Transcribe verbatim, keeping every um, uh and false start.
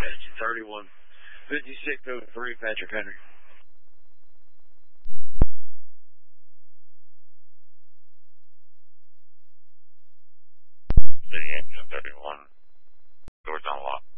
Apache thirty-one fifty-six oh three, Patrick Henry. City Engine thirty-one, doors on lock.